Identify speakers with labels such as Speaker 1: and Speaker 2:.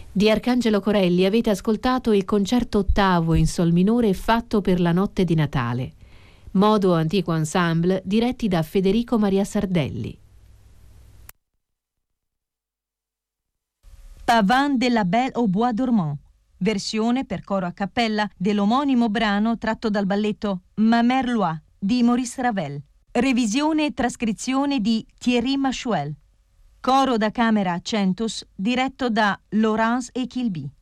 Speaker 1: Di Arcangelo Corelli avete ascoltato il concerto ottavo in sol minore fatto per la notte di Natale. Modo Antico Ensemble diretti da Federico Maria Sardelli.
Speaker 2: Pavane de la Belle au Bois dormant, versione per coro a cappella dell'omonimo brano tratto dal balletto Ma Mère Loi di Maurice Ravel, revisione e trascrizione di Thierry Machuel, coro da camera a centus diretto da Laurence Equilby.